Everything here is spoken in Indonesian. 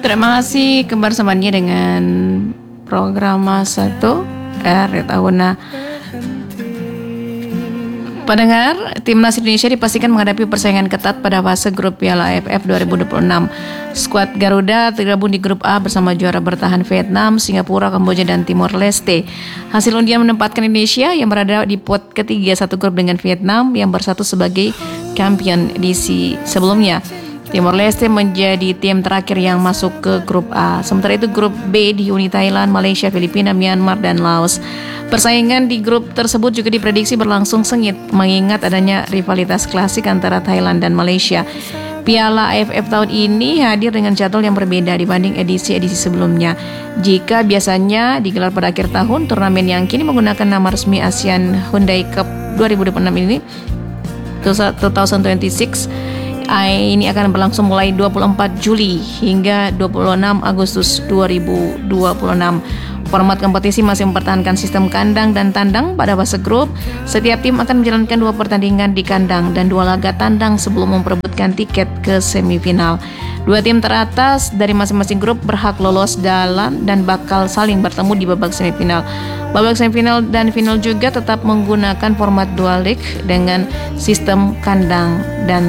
Terima kasih kebersamaannya dengan program satu tahun. Pendengar, Timnas Indonesia dipastikan menghadapi persaingan ketat pada fase grup Piala AFF 2026. Skuad Garuda tergabung di grup A bersama juara bertahan Vietnam, Singapura, Kamboja, dan Timor Leste. Hasil undian menempatkan Indonesia yang berada di pot ketiga satu grup dengan Vietnam yang bersatu sebagai kampion edisi sebelumnya. Timor Leste menjadi tim terakhir yang masuk ke grup A. Sementara itu grup B dihuni Thailand, Malaysia, Filipina, Myanmar, dan Laos. Persaingan di grup tersebut juga diprediksi berlangsung sengit mengingat adanya rivalitas klasik antara Thailand dan Malaysia. Piala AFF tahun ini hadir dengan jadwal yang berbeda dibanding edisi-edisi sebelumnya. Jika biasanya digelar pada akhir tahun, turnamen yang kini menggunakan nama resmi ASEAN Hyundai Cup 2026 ini 2026 ini akan berlangsung mulai 24 Juli hingga 26 Agustus 2026. Format kompetisi masih mempertahankan sistem kandang dan tandang pada fase grup. Setiap tim akan menjalankan 2 pertandingan di kandang dan 2 laga tandang sebelum memperebutkan tiket ke semifinal. 2 tim teratas dari masing-masing grup berhak lolos dan bakal saling bertemu di babak semifinal. Babak semifinal dan final juga tetap menggunakan format dual leg dengan sistem kandang dan